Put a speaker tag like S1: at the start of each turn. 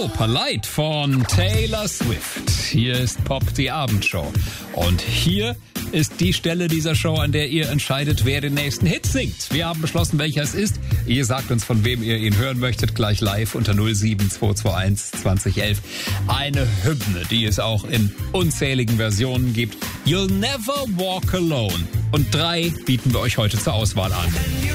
S1: So, Polite von Taylor Swift. Hier ist Pop, die Abendshow. Und hier ist die Stelle dieser Show, an der ihr entscheidet, wer den nächsten Hit singt. Wir haben beschlossen, welcher es ist. Ihr sagt uns, von wem ihr ihn hören möchtet, gleich live unter 07221 2011. Eine Hymne, die es auch in unzähligen Versionen gibt. You'll Never Walk Alone. Und 3 bieten wir euch heute zur Auswahl an.